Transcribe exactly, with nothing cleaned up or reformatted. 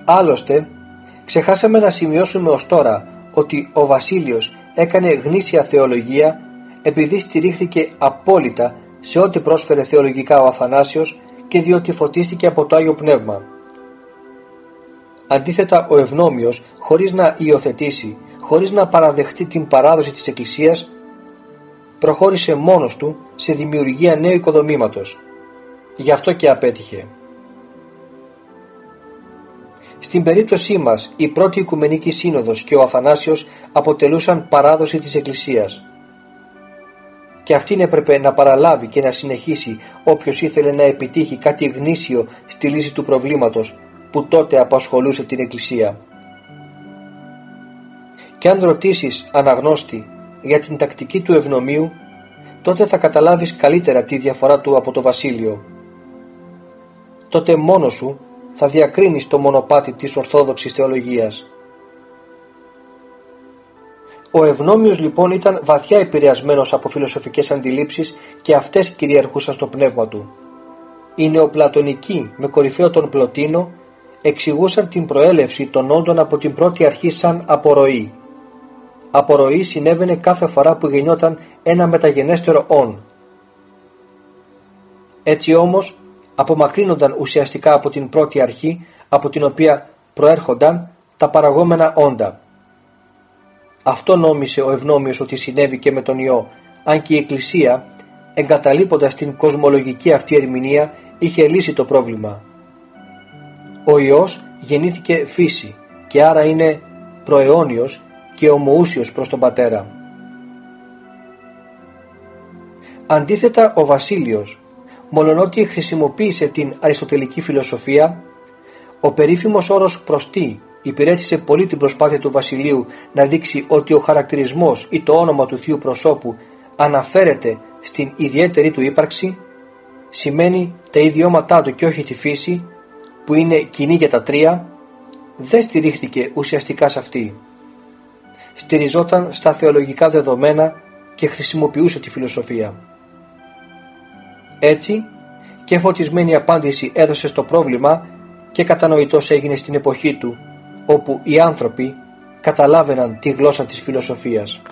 Άλλωστε, ξεχάσαμε να σημειώσουμε ως τώρα ότι ο Βασίλειος έκανε γνήσια θεολογία επειδή στηρίχθηκε απόλυτα σε ό,τι πρόσφερε θεολογικά ο Αθανάσιος και διότι φωτίστηκε από το Άγιο Πνεύμα. Αντίθετα, ο Ευνόμιος, χωρίς να υιοθετήσει, χωρίς να παραδεχτεί την παράδοση της Εκκλησίας, προχώρησε μόνος του σε δημιουργία νέου οικοδομήματος. Γι' αυτό και απέτυχε. Στην περίπτωσή μας, η πρώτη Οικουμενική Σύνοδος και ο Αθανάσιος αποτελούσαν παράδοση της Εκκλησίας. Και αυτήν έπρεπε να παραλάβει και να συνεχίσει όποιος ήθελε να επιτύχει κάτι γνήσιο στη λύση του προβλήματος που τότε απασχολούσε την Εκκλησία. Και αν ρωτήσεις, αναγνώστη, για την τακτική του Ευνομίου, τότε θα καταλάβεις καλύτερα τη διαφορά του από το Βασίλειο. Τότε μόνος σου θα διακρίνεις το μονοπάτι της Ορθόδοξης θεολογίας. Ο Ευνόμιος λοιπόν ήταν βαθιά επηρεασμένος από φιλοσοφικές αντιλήψεις και αυτές κυριαρχούσαν στο πνεύμα του. Οι νεοπλατωνικοί, με κορυφαίο τον Πλωτίνο, εξηγούσαν την προέλευση των όντων από την πρώτη αρχή σαν απορροή. Απορροή συνέβαινε κάθε φορά που γεννιόταν ένα μεταγενέστερο όν. Έτσι όμως απομακρύνονταν ουσιαστικά από την πρώτη αρχή από την οποία προέρχονταν τα παραγόμενα όντα. Αυτό νόμισε ο Ευνόμιος ότι συνέβη και με τον Υιό, αν και η Εκκλησία, εγκαταλείποντας την κοσμολογική αυτή ερμηνεία, είχε λύσει το πρόβλημα. Ο Υιός γεννήθηκε φύση και άρα είναι προαιώνιος και ομοούσιος προς τον Πατέρα. Αντίθετα, ο Βασίλειος, μολονότι χρησιμοποίησε την αριστοτελική φιλοσοφία, ο περίφημος όρος προστή υπηρέτησε πολύ την προσπάθεια του Βασιλείου να δείξει ότι ο χαρακτηρισμός ή το όνομα του Θείου Προσώπου αναφέρεται στην ιδιαίτερη του ύπαρξη, σημαίνει τα ιδιώματά του και όχι τη φύση, που είναι κοινή για τα τρία, δεν στηρίχθηκε ουσιαστικά σε αυτή. Στηριζόταν στα θεολογικά δεδομένα και χρησιμοποιούσε τη φιλοσοφία. Έτσι, και φωτισμένη απάντηση έδωσε στο πρόβλημα και κατανοητός έγινε στην εποχή του, όπου οι άνθρωποι καταλάβαιναν τη γλώσσα της φιλοσοφίας.